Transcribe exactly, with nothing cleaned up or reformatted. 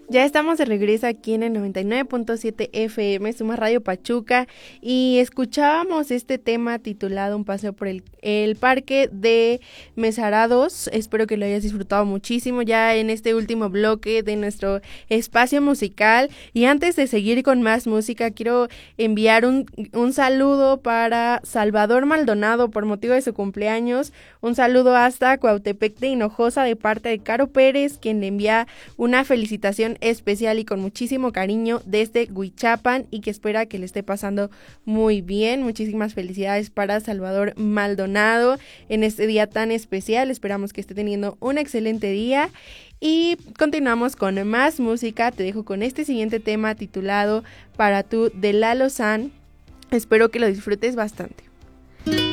Ya estamos de regreso aquí en el noventa y nueve punto siete F M, Suma Radio Pachuca, y escuchábamos este tema titulado Un paseo por el, el parque de Mesarados. Espero que lo hayas disfrutado muchísimo ya en este último bloque de nuestro espacio musical. Y antes de seguir con más música, quiero enviar un, un saludo para Salvador Maldonado por motivo de su cumpleaños. Un saludo hasta Cuautepec de Hinojosa de parte de Caro Pérez, quien le envía una felicitación especial y con muchísimo cariño desde Huichapan y que espera que le esté pasando muy bien. Muchísimas felicidades para Salvador Maldonado en este día tan especial. Esperamos que esté teniendo un excelente día y continuamos con más música. Te dejo con este siguiente tema titulado Para tú de Lalo San. Espero que lo disfrutes bastante.